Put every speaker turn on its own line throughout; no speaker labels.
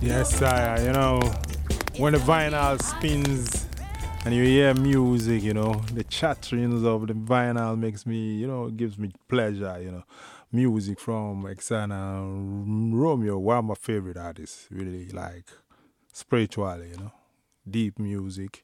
Yes, sire. When the vinyl spins and you hear music, the chatterings of the vinyl makes me, gives me pleasure, Music from Exana Romeo, one of my favorite artists, really like spiritually, deep music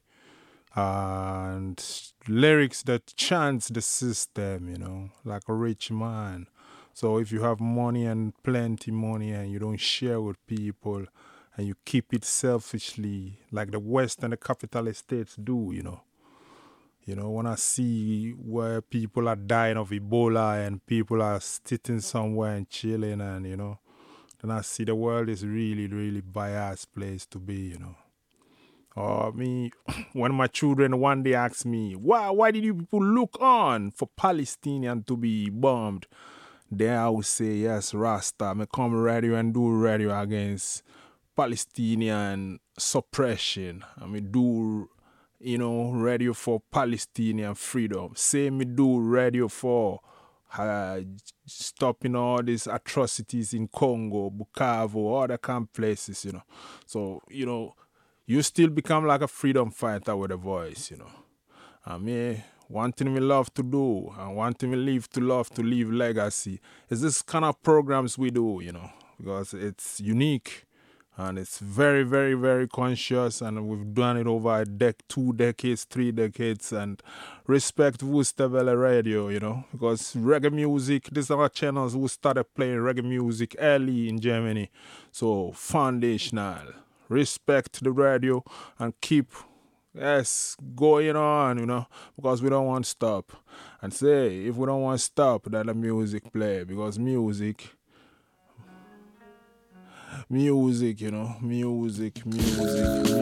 and lyrics that chants the system, like a rich man. So if you have money and plenty money and you don't share with people and you keep it selfishly, like the West and the capitalist states do, when I see where people are dying of Ebola and people are sitting somewhere and chilling and, then I see the world is really, really biased place to be, Or me, when my children one day ask me, why did you people look on for Palestinian to be bombed? Then I will say, yes, Rasta, me come radio and do radio against Palestinian suppression. I mean, do, radio for Palestinian freedom. Say me do radio for uh, stopping all these atrocities in Congo, Bukavu, other kind of places, So, you still become like a freedom fighter with a voice, I mean, one thing we love to do and one thing we live to love to leave legacy is this kind of programs we do, because it's unique and it's very, very, very conscious and we've done it over 2 decades, 3 decades and respect Wustavele Radio, because reggae music, these are channels who started playing reggae music early in Germany, so foundational. Respect the radio and keep going on, because we don't want to stop. And say, if we don't want to stop, then the music play, because music, music.